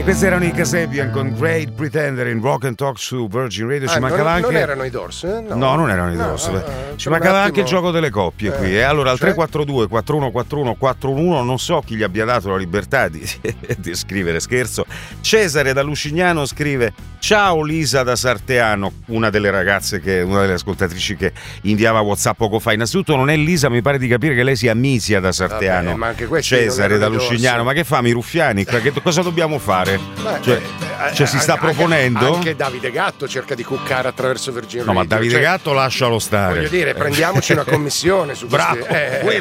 Questi erano i Kasabian con Great Pretender in Rock and Talk su Virgin Radio. Ci mancava anche. Non erano i Doors? No, non erano i Doors. Ci mancava anche il gioco delle coppie qui. E allora al 342 4141 411 non so chi gli abbia dato la libertà di scrivere, scherzo. Cesare da Lucignano scrive: ciao Lisa da Sarteano, una delle ascoltatrici che inviava WhatsApp poco fa. Innanzitutto non è Lisa, mi pare di capire che lei sia Misia da Sarteano. Ma anche Cesare da Lucignano, ma che famo i ruffiani? Cosa dobbiamo fare? Cioè si sta proponendo? Anche Davide Gatto cerca di cuccare attraverso Virgin Radio. No, ma Davide Gatto lascialo stare. Voglio dire, prendiamoci una commissione su Bravo, questi.